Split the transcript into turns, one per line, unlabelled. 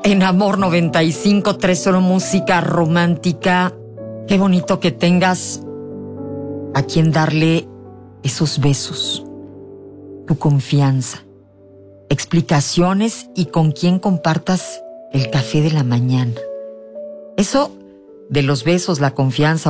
En Amor 95.3, solo música romántica. Qué bonito que tengas a quien darle esos besos, tu confianza, explicaciones y con quien compartas el café de la mañana. Eso de los besos, la confianza